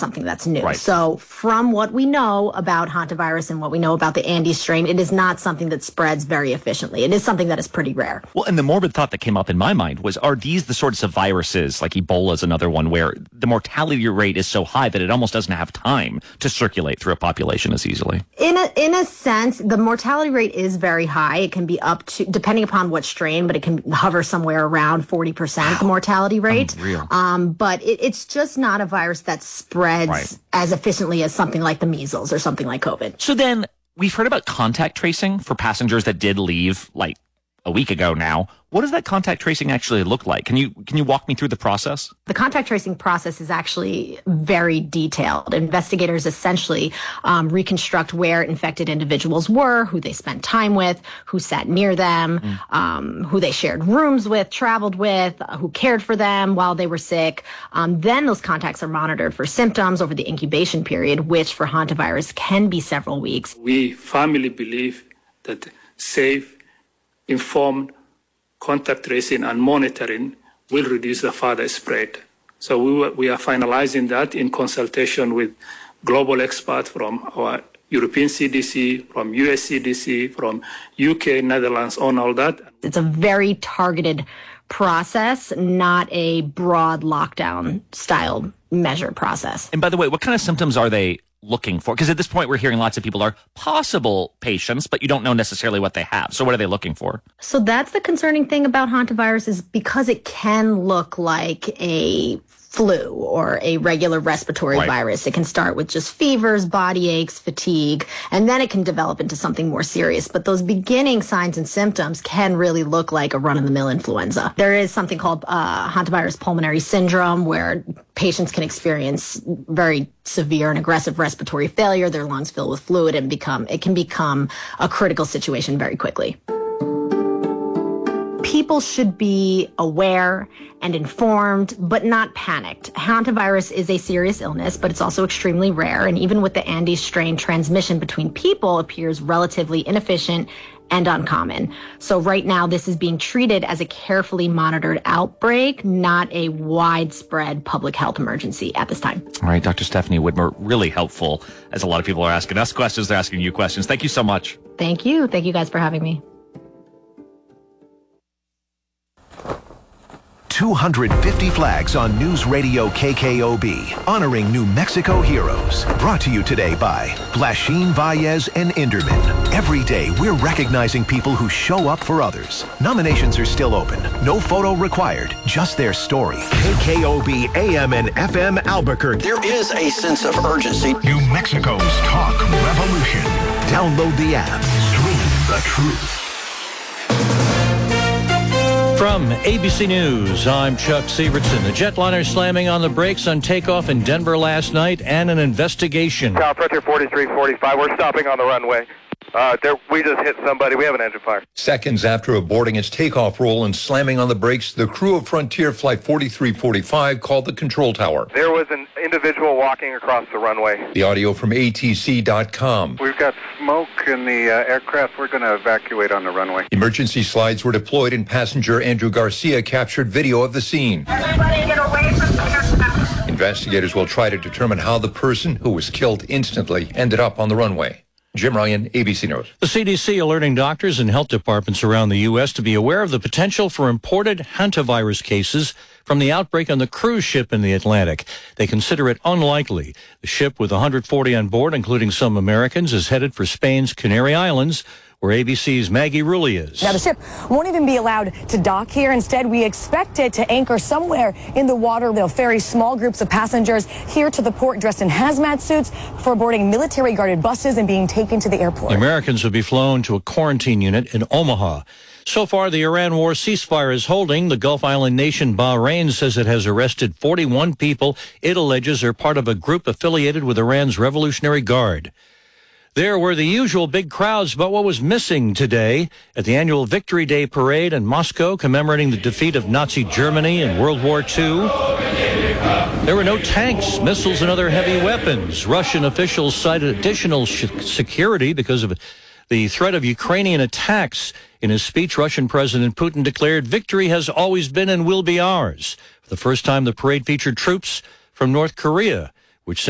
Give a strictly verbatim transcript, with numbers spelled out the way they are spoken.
something that's new. Right. So from what we know about hantavirus and what we know about the Andes strain, it is not something that spreads very efficiently. It is something that is pretty rare. Well, and the morbid thought that came up in my mind was, are these the sorts of viruses, like Ebola is another one, where the mortality rate is so high that it almost doesn't have time to circulate through a population as easily? In a, in a sense, the mortality rate is very high. It can be up to, depending upon what strain, but it can hover somewhere around forty percent, wow. the mortality rate. Unreal. Um, but it, it's just not a virus that spreads right. as efficiently as something like the measles or something like COVID. So then we've heard about contact tracing for passengers that did leave like a week ago now. What does that contact tracing actually look like? Can you can you walk me through the process? The contact tracing process is actually very detailed. Investigators essentially um, reconstruct where infected individuals were, who they spent time with, who sat near them, mm. um, who they shared rooms with, traveled with, uh, who cared for them while they were sick. Um, then those contacts are monitored for symptoms over the incubation period, which for hantavirus can be several weeks. We firmly believe that safe, informed contact tracing and monitoring will reduce the further spread. So we, we are finalizing that in consultation with global experts from our European C D C, from U S C D C, from U K, Netherlands, on all that. It's a very targeted process, not a broad lockdown style measure process. And by the way, what kind of symptoms are they looking for? Because at this point, we're hearing lots of people are possible patients, but you don't know necessarily what they have. So what are they looking for? So that's the concerning thing about hantavirus, is because it can look like a flu or a regular respiratory right. virus. It can start with just fevers, body aches, fatigue, and then it can develop into something more serious. But those beginning signs and symptoms can really look like a run-of-the-mill influenza. There is something called uh, hantavirus pulmonary syndrome, where patients can experience very severe and aggressive respiratory failure, their lungs fill with fluid, and become it can become a critical situation very quickly. People should be aware and informed, but not panicked. Hantavirus is a serious illness, but it's also extremely rare. And even with the Andes strain, transmission between people appears relatively inefficient and uncommon. So right now, this is being treated as a carefully monitored outbreak, not a widespread public health emergency at this time. All right, Doctor Stephanie Widmer, really helpful, as a lot of people are asking us questions, they're asking you questions. Thank you so much. Thank you. Thank you guys for having me. two hundred fifty flags on News Radio K K O B, honoring New Mexico heroes. Brought to you today by Blashin, Valles, and Inderman. Every day, we're recognizing people who show up for others. Nominations are still open. No photo required, just their story. K K O B A M and F M Albuquerque. There is a sense of urgency. New Mexico's talk revolution. Download the app. Stream the truth. From A B C News, I'm Chuck Severson. The jetliner slamming on the brakes on takeoff in Denver last night, and an investigation. Tower Frontier forty-three forty-five, we're stopping on the runway. Uh, there, we just hit somebody. We have an engine fire. Seconds after aborting its takeoff roll and slamming on the brakes, the crew of Frontier Flight forty-three forty-five called the control tower. There was an individual walking across the runway. The audio from A T C dot com. We've got smoke in the uh, aircraft. We're going to evacuate on the runway. Emergency slides were deployed, and passenger Andrew Garcia captured video of the scene. Everybody get away from the Investigators will try to determine how the person who was killed instantly ended up on the runway. Jim Ryan, A B C News. The C D C alerting doctors and health departments around the U S to be aware of the potential for imported hantavirus cases from the outbreak on the cruise ship in the Atlantic. They consider it unlikely. The ship with one hundred forty on board, including some Americans, is headed for Spain's Canary Islands, where A B C's Maggie Rulli is. Now, the ship won't even be allowed to dock here. Instead, we expect it to anchor somewhere in the water. They'll ferry small groups of passengers here to the port dressed in hazmat suits for boarding military-guarded buses and being taken to the airport. The Americans will be flown to a quarantine unit in Omaha. So far, the Iran war ceasefire is holding. The Gulf island nation Bahrain says it has arrested forty-one people it alleges are part of a group affiliated with Iran's Revolutionary Guard. There were the usual big crowds, but what was missing today at the annual Victory Day parade in Moscow commemorating the defeat of Nazi Germany in World War Two? There were no tanks, missiles, and other heavy weapons. Russian officials cited additional sh- security because of the threat of Ukrainian attacks. In his speech, Russian President Putin declared, "Victory has always been and will be ours." For the first time, the parade featured troops from North Korea.